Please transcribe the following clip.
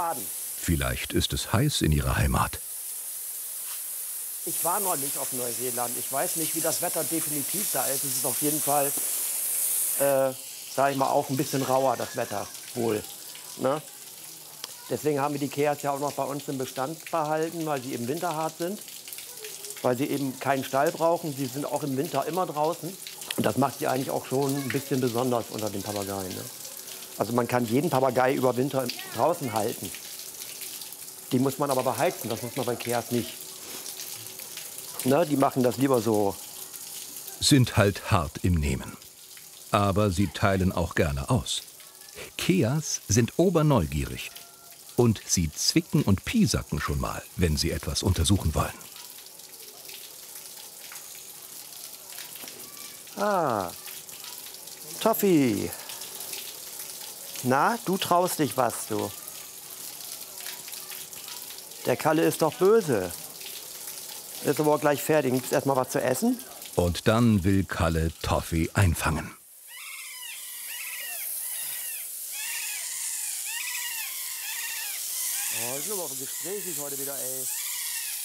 Vielleicht ist es heiß in ihrer Heimat. Ich war noch nicht auf Neuseeland. Ich weiß nicht, wie das Wetter definitiv da ist. Es ist auf jeden Fall, sage ich mal, auch ein bisschen rauer, das Wetter wohl. Ne? Deswegen haben wir die Keas ja auch noch bei uns im Bestand behalten, weil sie eben winterhart sind. Weil sie eben keinen Stall brauchen. Sie sind auch im Winter immer draußen. Und das macht sie eigentlich auch schon ein bisschen besonders unter den Papageien. Ne? Also man kann jeden Papagei über Winter draußen halten. Die muss man aber beheizen, das muss man bei Keas nicht. Ne, die machen das lieber so. Sind halt hart im Nehmen. Aber sie teilen auch gerne aus. Keas sind oberneugierig. Und sie zwicken und piesacken schon mal, wenn sie etwas untersuchen wollen. Ah, Toffi. Na, du traust dich was, du. Der Kalle ist doch böse. Ist aber auch gleich fertig. Gibt's erstmal was zu essen? Und dann will Kalle Toffi einfangen. Oh, ist aber gesprächig heute wieder, ey.